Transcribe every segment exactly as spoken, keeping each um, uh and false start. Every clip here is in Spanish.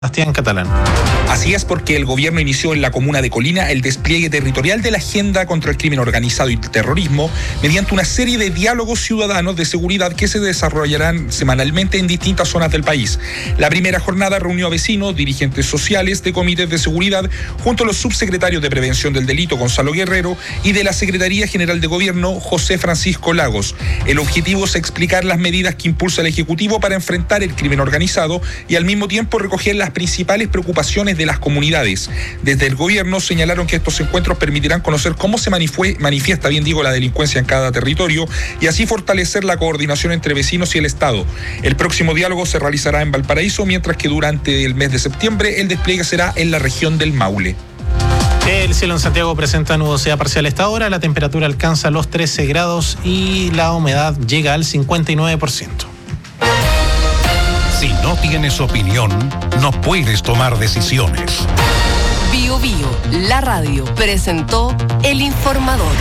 Sebastián Catalán. Así es, porque el gobierno inició en la comuna de Colina el despliegue territorial de la agenda contra el crimen organizado y el terrorismo mediante una serie de diálogos ciudadanos de seguridad que se desarrollarán semanalmente en distintas zonas del país. La primera jornada reunió a vecinos, dirigentes sociales de comités de seguridad, junto a los subsecretarios de Prevención del Delito, Gonzalo Guerrero, y de la Secretaría General de Gobierno, José Francisco Lagos. El objetivo es explicar las medidas que impulsa el Ejecutivo para enfrentar el crimen organizado y al mismo tiempo recoger las principales preocupaciones de las comunidades. Desde el gobierno señalaron que estos encuentros permitirán conocer cómo se manifiesta, bien digo, la delincuencia en cada territorio y así fortalecer la coordinación entre vecinos y el Estado. El próximo diálogo se realizará en Valparaíso, mientras que durante el mes de septiembre el despliegue será en la región del Maule. El cielo en Santiago presenta nubosidad parcial a esta hora, la temperatura alcanza los trece grados y la humedad llega al cincuenta y nueve por ciento. Si no tienes opinión, no puedes tomar decisiones. Bio Bio, la radio, presentó El Informador.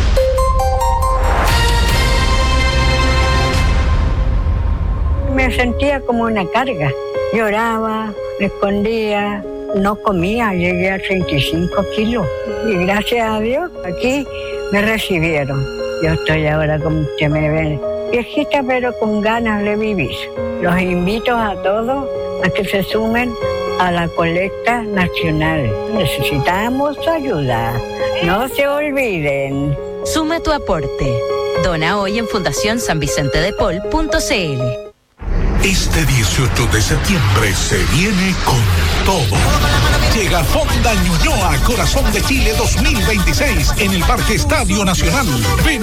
Me sentía como una carga. Lloraba, me escondía, no comía, llegué a treinta y cinco kilos. Y gracias a Dios, aquí me recibieron. Yo estoy ahora, como usted me ve, viejita, pero con ganas de vivir. Los invito a todos a que se sumen a la colecta nacional. Necesitamos su ayuda. No se olviden. Suma tu aporte. Dona hoy en fundación san vicente de paul punto c l. Este dieciocho de septiembre se viene con todo. Llega Fonda Ñuñoa, Corazón de Chile dos mil veintiséis en el Parque Estadio Nacional. Ven